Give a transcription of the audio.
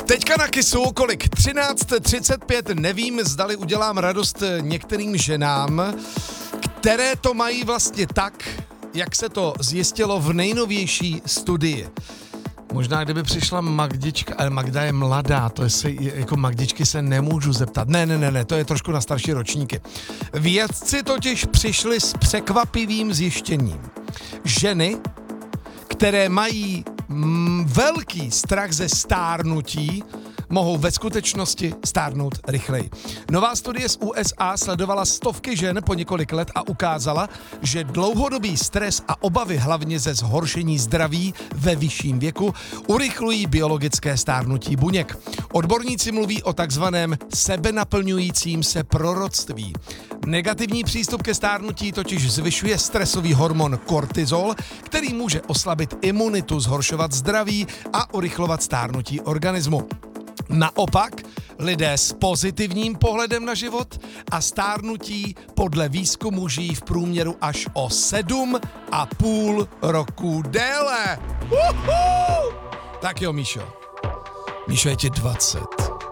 Teďka na Kissu, kolik? 13:35, nevím, zdali udělám radost některým ženám, které to mají vlastně tak, jak se to zjistilo v nejnovější studii. Možná kdyby přišla Magdička, ale Magda je mladá, to je jako Magdičky se nemůžu zeptat. Ne, to je trošku na starší ročníky. Vědci totiž přišli s překvapivým zjištěním. Ženy, které mají velký strach ze stárnutí, mohou ve skutečnosti stárnout rychleji. Nová studie z USA sledovala stovky žen po několik let a ukázala, že dlouhodobý stres a obavy hlavně ze zhoršení zdraví ve vyšším věku urychlují biologické stárnutí buněk. Odborníci mluví o takzvaném sebenaplňujícím se proroctví. Negativní přístup ke stárnutí totiž zvyšuje stresový hormon kortizol, který může oslabit imunitu, zhoršovat zdraví a urychlovat stárnututí organismu. Naopak, lidé s pozitivním pohledem na život a stárnutí podle výzkumu žijí v průměru až o 7,5 roku déle. Tak jo, Míšo. Míšo, je ti 20.